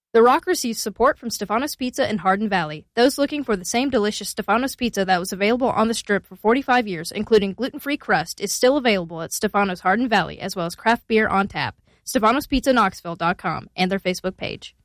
The Rock receives support from Stefanos Pizza in Hardin Valley. Those looking for the same delicious Stefanos Pizza that was available on the Strip for 45 years, including gluten-free crust, is still available at Stefanos Hardin Valley, as well as craft beer on tap. StefanosPizzaKnoxville.com and their Facebook page.